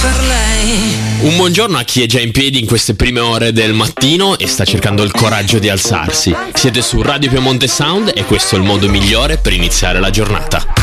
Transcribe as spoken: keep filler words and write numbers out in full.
per lei. Un buongiorno a chi è già in piedi in queste prime ore del mattino e sta cercando il coraggio di alzarsi. Siete su Radio Piemonte Sound e questo è il modo migliore per iniziare la giornata.